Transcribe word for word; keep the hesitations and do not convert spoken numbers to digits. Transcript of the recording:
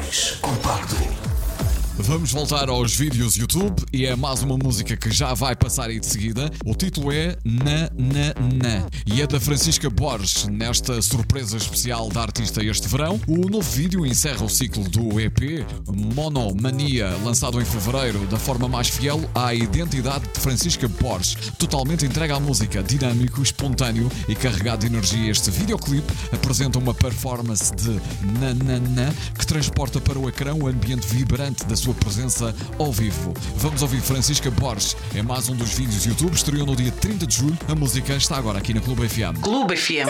dois, compacto. Vamos voltar aos vídeos YouTube e é mais uma música que já vai passar aí de seguida. O título é Na Na Na e é da Francisca Borges. Nesta surpresa especial da artista este verão, o novo vídeo encerra o ciclo do E P Monomania, lançado em fevereiro, da forma mais fiel à identidade de Francisca Borges, totalmente entregue à música, dinâmico, espontâneo e carregado de energia. Este videoclipe apresenta uma performance de Na Na Na que transporta para o ecrã o ambiente vibrante da sua presença ao vivo. Vamos ouvir Francisca Borges. É mais um dos vídeos YouTube, estreou no dia trinta de julho. A música está agora aqui na Clube F M. Clube F M.